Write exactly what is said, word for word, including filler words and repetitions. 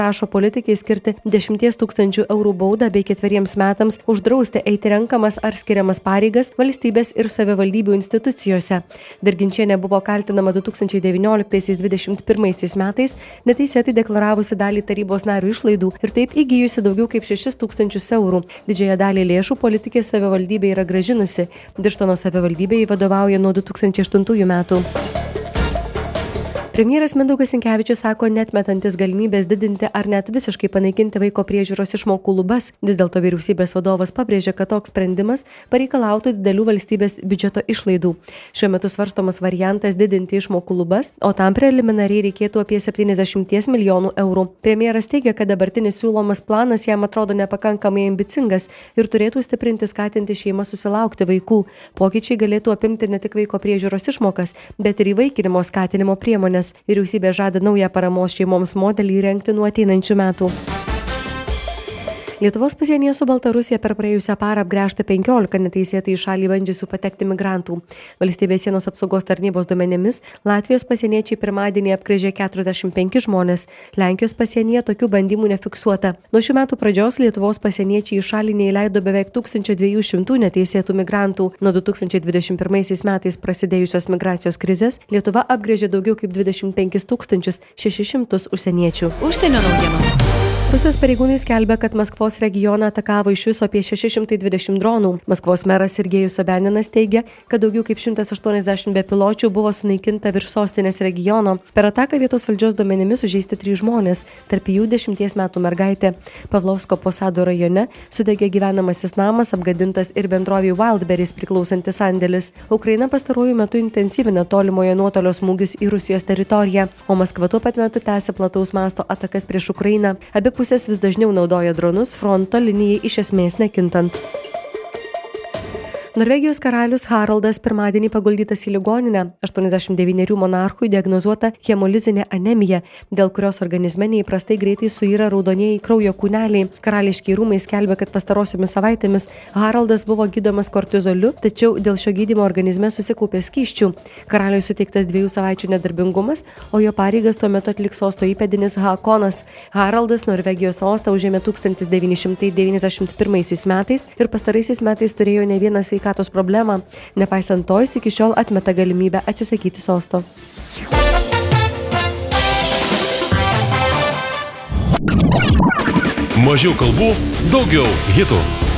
prašo politikai skirti dešimties tūkstančių eurų baudą bei ketveriems metams uždrausti eiti renkamas ar skiriamas pareigas valstybės ir savivaldybių institucijose. Dirginčienė buvo kaltinama du tūkstančiai devynioliktaisiais dvidešimt pirmaisiais metais neteisėtai deklaravusi dalį tarybos narių išlaidų ir taip įgijusi daugiau kaip šešis tūkstančius eurų. Didžiąją dalį lėšų politikė savivaldybė yra gražinusi. Birštono savivaldybei vadovauja nuo du tūkstančiai aštuntųjų metų. Premjeras Mindaugas Sinkevičius sako, neatmetantis galimybės didinti ar net visiškai panaikinti vaiko priežiūros išmokų lubas. Vis dėlto vyriausybės vadovas pabrėžia, kad toks sprendimas pareikalautų didelių valstybės biudžeto išlaidų. Šiuo metu svarstomas variantas didinti išmokų lubas, o tam preliminariai reikėtų apie septyniasdešimt milijonų eurų. Premjeras teigia, kad dabartinis siūlomas planas jam atrodo nepakankamai ambicingas ir turėtų stiprinti skatinti šeimą susilaukti vaikų. Pokyčiai galėtų apimti ne tik vaiko priežiūros išmokas, bet ir įvaikinimo skatinimo priemonės. Vyriausybė žada naują paramos šeimoms modelį įrengti nuo ateinančių metų. Lietuvos pasienyje su Baltarusija per praėjusią parą apgręžta penkiolika neteisėtai į šalį bandžiusių patekti migrantų. Valstybės sienos apsaugos tarnybos duomenimis Latvijos pasieniečiai pirmadienį apgręžė keturiasdešimt penkis žmonės. Lenkijos pasienyje tokių bandymų nefiksuota. Nuo šių metų pradžios Lietuvos pasieniečiai į šalį neįleido beveik tūkstančio dviejų šimtų neteisėtų migrantų. Nuo du tūkstančiai dvidešimt pirmaisiais metais prasidėjusios migracijos krizės Lietuva apgręžė daugiau kaip dvidešimt penkis tūkstančius šešis šimtus užsieniečių. Užsienio naujienos. Rusijos pareigūnai skelbia, kad Maskvos regioną atakavo iš viso apie šeši šimtai dvidešimt dronų. Maskvos meras Sergejus Sobianinas teigia, kad daugiau kaip šimtas aštuoniasdešimt bepiločių buvo sunaikinta virš sostinės regiono. Per ataką vietos valdžios duomenimis sužeisti trys žmonės, tarp jų dešimties metų mergaitė. Pavlovsko Posado rajone sudegė gyvenamasis namas, apgadintas ir bendrovei Wildberries priklausantis sandėlis. Ukraina pastaruoju metu intensyvina tolimojo nuotolio smūgius į Rusijos teritoriją, o Maskva tuo pat metu tęsia plataus masto atakas prieš Ukrainą. Abi pusės vis dažniau naudoja dronus fronto linijai iš esmės nekintant. Norvegijos karalius Haraldas pirmadienį paguldytas į ligoninę. aštuoniasdešimt devynerių monarchui diagnozuota hemolizinė anemija, dėl kurios organizme neįprastai greitai suyra raudonieji kraujo kūneliai. Karališkiai rūmai skelbia, kad pastarosiomis savaitėmis Haraldas buvo gydomas kortizoliu, tačiau dėl šio gydymo organizme susikaupė skysčių. Karaliui suteiktas dviejų savaičių nedarbingumas, o jo pareigas tuo metu atliks sosto įpėdinis Hakonas. Haraldas Norvegijos sostą užėmė tūkstantis devyni šimtai devyniasdešimt pirmaisiais metais ir pastaraisiais metais turėjo ne vieną sveikatos problemą. Nepaisant to, jis iki šiol atmeta galimybę atsisakyti sosto. Mažiau kalbų, daugiau hitų.